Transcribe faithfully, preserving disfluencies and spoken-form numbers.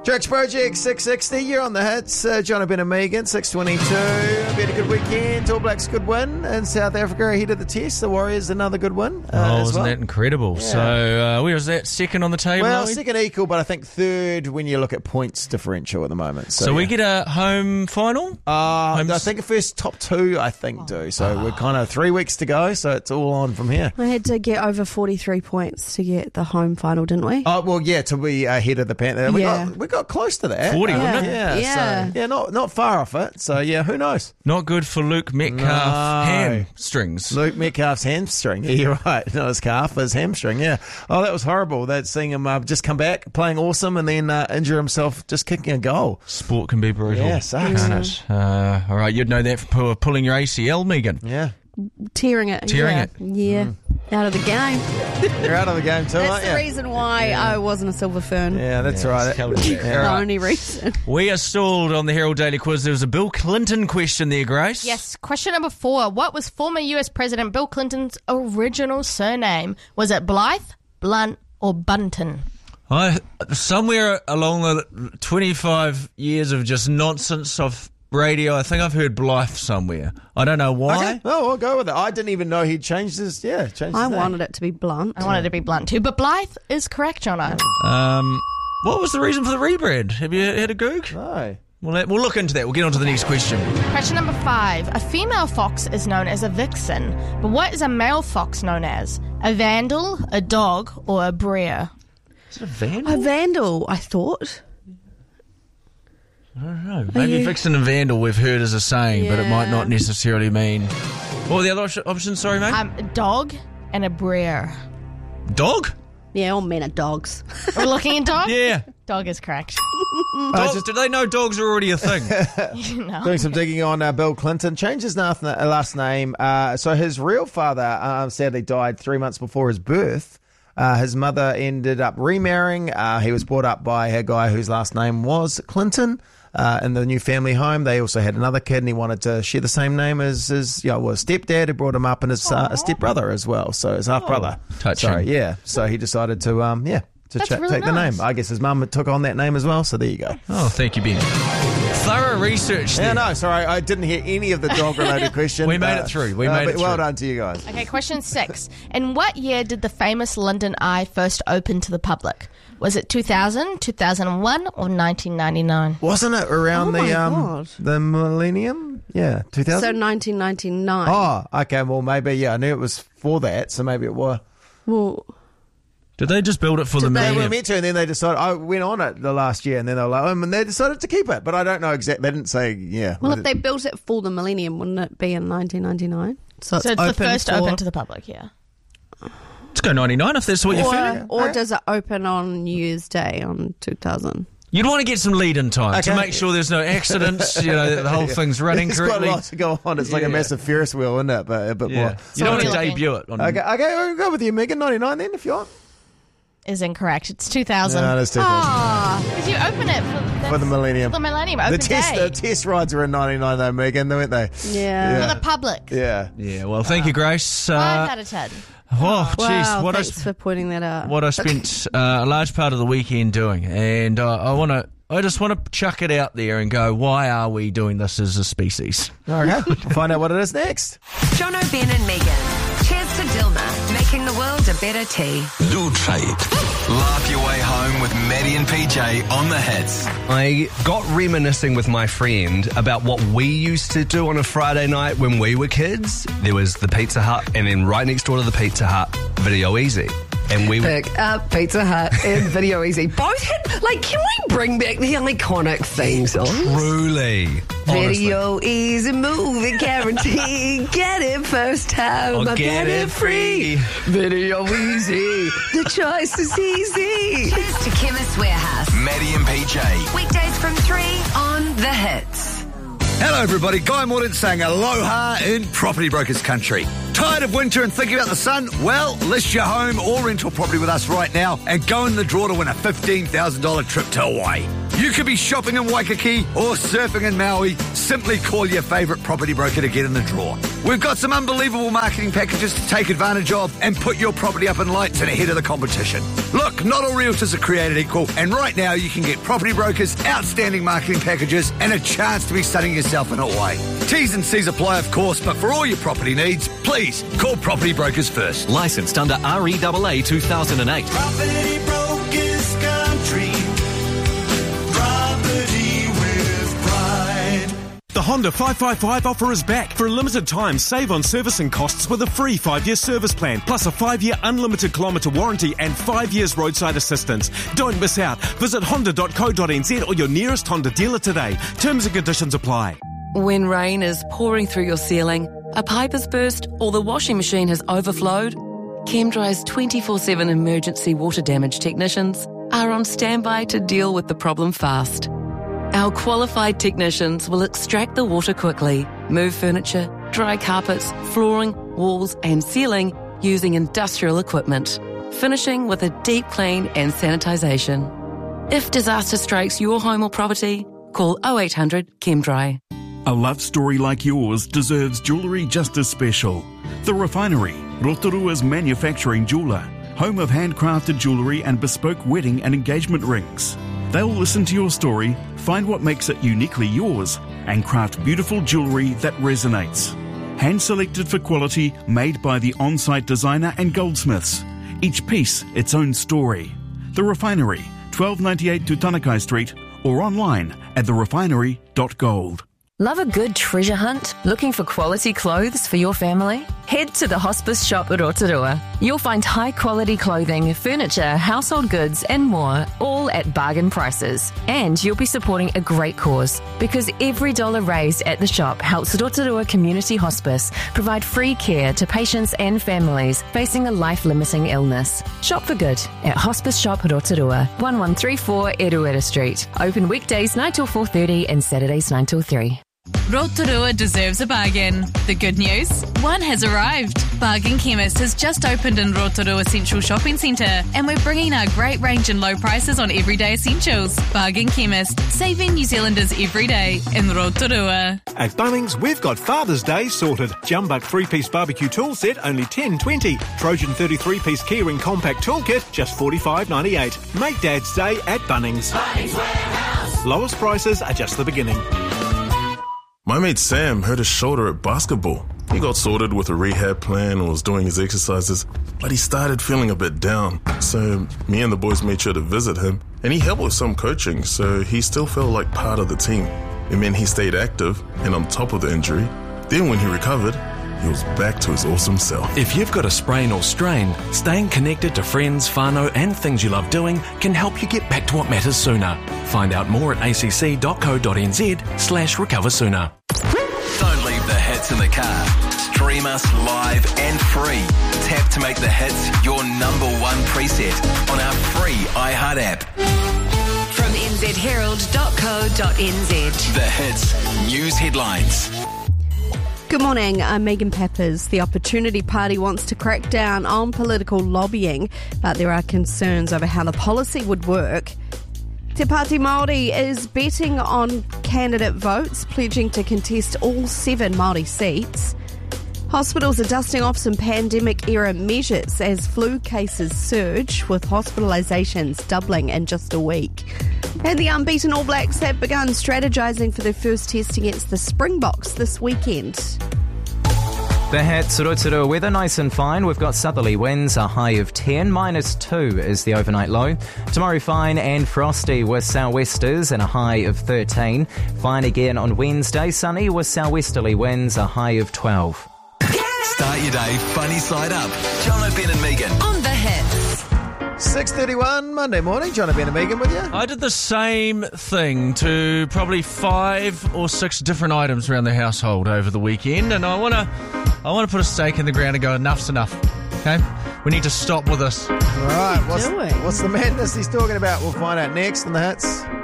Tracks Project six sixty, you're on the hits. Uh, John Ben and Megan, six twenty-two. Hope you had a good weekend. All Blacks good win in South Africa ahead of the test. The Warriors another good win. Uh, oh, as wasn't well. that incredible? Yeah. So, uh, where was that? Second on the table? Well, are we? second equal, but I think third when you look at points differential at the moment. So, So yeah. we get a home final? Uh, Home I s- think the first top two, I think, do. So we're kind of three weeks to go, so it's all on from here. We had to get over forty-three points to get the home final, didn't we? Oh, well, yeah, to be ahead of the Panthers. We, Yeah. got, we got close to that. forty, Uh, wasn't it? Yeah, Yeah. So, yeah, not not far off it. So, yeah, who knows? Not good for Luke Metcalf No. hamstrings. Luke Metcalf's hamstring. Yeah, you're right. Not his calf, his hamstring, yeah. Oh, that was horrible. That seeing him uh, just come back, playing awesome, and then uh, injure himself just kicking a goal. Sport can be brutal. Yeah, sucks. Can't it? Uh, all right, you'd know that from pu- pulling your A C L, Megan. Yeah. Tearing it. Tearing yeah. it. Yeah. Out of the game. You're out of the game too, That's aren't the you? reason why I wasn't a Silver Fern. Yeah, that's Yeah, right. it's held us back. Yeah. The Right. only reason. We are stalled on the Herald Daily Quiz. There was a Bill Clinton question there, Grace. Yes, question number four. What was former U S President Bill Clinton's original surname? Was it Blythe, Blunt, or Bunton? I, somewhere along the twenty-five years of just nonsense of radio, I think I've heard Blythe somewhere. I don't know why. Okay. Oh, I'll go with it. I didn't even know he'd changed his. Yeah, changed. I his name. wanted it to be Blunt. I wanted to be blunt too, but Blythe is correct, Jono. Um, what was the reason for the rebrand? Have you had a goog? No. We'll, let- we'll look into that. We'll get on to the next question. Question number five. A female fox is known as a vixen, but what is a male fox known as? A vandal, a dog, or a breer? Is it a vandal? A vandal, I thought. I don't know. Maybe you- Vixen and Vandal we've heard as a saying, but it might Yeah. not necessarily mean... What were the other op- options? Sorry, mate? Um, a dog and a breer. Dog? Yeah, all men are dogs. We're looking at dog? Yeah. Dog is correct. Dogs, do they know dogs are already a thing? no. Doing some digging on uh, Bill Clinton. Changed his na- last name. Uh, so his real father uh, sadly died three months before his birth. Uh, his mother ended up remarrying. Uh, he was brought up by a guy whose last name was Clinton. Uh, in the new family home, they also had another kid, and he wanted to share the same name as his, you know, well, stepdad who brought him up, and his uh, stepbrother as well. So his half brother. Touching. Sorry, yeah. So he decided to, um, yeah, to That's ch- really take the nice. name. I guess his mum took on that name as well. So there you go. Oh, thank you, Ben. Thorough research Yeah, there. no, sorry, I didn't hear any of the dog-related questions. We made it through. We made but it Well through. done to you guys. Okay, question six. In what year did the famous London Eye first open to the public? Was it two thousand, two thousand one, or nineteen ninety-nine? Wasn't it around Oh the my um God. the millennium? Yeah, two So thousand. nineteen ninety-nine. Oh, okay. Well, maybe yeah. I knew it was for that, so maybe it was. Well, Did they just build it for the They were millennium? meant to, and then they decided. I went on it the last year, and then they were like, oh, and they decided to keep it. But I don't know exactly. They didn't say. Yeah. well, if they built it for the millennium, wouldn't it be in nineteen ninety-nine? So it's, So it's the open first for, open to the public, yeah. Let's go ninety-nine if that's what you're feeling. Or, or does it open on New Year's Day on two thousand? You'd want to get some lead in time to Okay. make sure there's no accidents, you know, that the whole thing's running There's correctly. quite a lot to go on. It's like a Yeah. massive Ferris wheel, isn't it? But a bit Yeah. more. You don't want to Sorry. debut it on Okay, okay, I'll go with you, Megan. ninety-nine then, if you want. Is incorrect. It's two thousand. No, that's two thousand. Ah, because you open it for, For the millennium. For the millennium, open The test, day. the test rides were in ninety-nine, though, Megan, weren't they? Yeah. For the public. Yeah. Yeah, well, thank you, Grace. Five Uh, out of ten. oh, jeez, Wow, what I thanks for pointing that out. what I spent uh, a large part of the weekend doing, and uh, I want to. I just want to chuck it out there and go, why are we doing this as a species? Okay, we'll find out what it is next. Jono, Ben and Megan. Cheers to Dilma, making the world a better tea. Do try it. Laugh your way home with Maddie and P J on the hits. I got reminiscing with my friend about what we used to do on a Friday night when we were kids. There was the Pizza Hut, and then right next door to the Pizza Hut, Video Easy. And we Pick up Pizza Hut and Video Easy. Both had, like, can we bring back the iconic theme songs? truly, honestly, Video Easy, movie guarantee. Get it first time, I'll I get it free. Video Easy, the choice is easy. Cheers to Chemist Warehouse. Maddie and P J. Weekdays from three on The Hits. Hello everybody, Guy Mordaunt saying aloha in Property Brokers Country. Tired of winter and thinking about the sun? Well, list your home or rental property with us right now and go in the draw to win a fifteen thousand dollars trip to Hawaii. You could be shopping in Waikiki or surfing in Maui. Simply call your favourite property broker to get in the draw. We've got some unbelievable marketing packages to take advantage of and put your property up in lights and ahead of the competition. Look, not all realtors are created equal, and right now you can get Property Brokers outstanding marketing packages and a chance to be sunning yourself in Hawaii. T's and C's apply, of course, but for all your property needs, please call Property Brokers first. Licensed under R E A A two thousand eight. Property Brokers Country. Property with pride. The Honda five five five offer is back. For a limited time, save on servicing costs with a free five-year service plan, plus a five-year unlimited kilometre warranty and five years roadside assistance. Don't miss out. Visit honda dot co dot n z or your nearest Honda dealer today. Terms and conditions apply. When rain is pouring through your ceiling, a pipe has burst, or the washing machine has overflowed, ChemDry's twenty-four seven emergency water damage technicians are on standby to deal with the problem fast. Our qualified technicians will extract the water quickly, move furniture, dry carpets, flooring, walls and ceiling using industrial equipment, finishing with a deep clean and sanitisation. If disaster strikes your home or property, call oh eight hundred ChemDry. A love story like yours deserves jewellery just as special. The Refinery, Rotorua's manufacturing jeweller, home of handcrafted jewellery and bespoke wedding and engagement rings. They'll listen to your story, find what makes it uniquely yours, and craft beautiful jewellery that resonates. Hand-selected for quality, made by the on-site designer and goldsmiths. Each piece its own story. The Refinery, twelve ninety-eight Tutanekai Street, or online at the refinery dot gold. Love a good treasure hunt? Looking for quality clothes for your family? Head to the Hospice Shop at Rotorua. You'll find high-quality clothing, furniture, household goods and more, all at bargain prices. And you'll be supporting a great cause, because every dollar raised at the shop helps Rotorua Community Hospice provide free care to patients and families facing a life-limiting illness. Shop for good at Hospice Shop Rotorua, one one three four Eruera Street. Open weekdays nine till four thirty and Saturdays nine till three. Rotorua deserves a bargain. The good news? One has arrived. Bargain Chemist has just opened in Rotorua Central Shopping Centre, and we're bringing our great range and low prices on everyday essentials. Bargain Chemist, saving New Zealanders every day in Rotorua. At Bunnings, we've got Father's Day sorted. Jumbuck three-piece barbecue tool set, only ten twenty. Trojan thirty-three piece keyring compact toolkit, just forty-five ninety-eight. Make Dad's Day at Bunnings. Bunnings Warehouse. Lowest prices are just the beginning. My mate Sam hurt his shoulder at basketball. He got sorted with a rehab plan and was doing his exercises, but he started feeling a bit down. So me and the boys made sure to visit him, and he helped with some coaching, so he still felt like part of the team. It meant he stayed active and on top of the injury. Then when he recovered, he was back to his awesome self. If you've got a sprain or strain, staying connected to friends, whānau and things you love doing can help you get back to what matters sooner. Find out more at acc dot co dot n z slash recover sooner. Don't leave the hits in the car. Stream us live and free. Tap to make the hits your number one preset on our free iHeart app. From n z herald dot co dot n z. The hits news headlines. Good morning, I'm Megan Peppers. The Opportunity Party wants to crack down on political lobbying, but there are concerns over how the policy would work. Te Pāti Māori is betting on candidate votes, pledging to contest all seven Māori seats. Hospitals are dusting off some pandemic-era measures as flu cases surge, with hospitalisations doubling in just a week. And the unbeaten All Blacks have begun strategising for their first test against the Springboks this weekend. The hats, Rotorua weather, nice and fine. We've got southerly winds, a high of ten, minus two is the overnight low. Tomorrow fine and frosty with sou'westers and a high of thirteen. Fine again on Wednesday, sunny with sou'westerly winds, a high of twelve. Start your day funny side up. John O'Ben and Megan On the hits. six thirty-one, Monday morning. John O'Ben and Megan with you. I did the same thing to probably five or six different items around the household over the weekend, and I want to I want to put a stake in the ground and go, enough's enough, okay? We need to stop with this. All right, what's, what's the madness he's talking about? We'll find out next in the hits.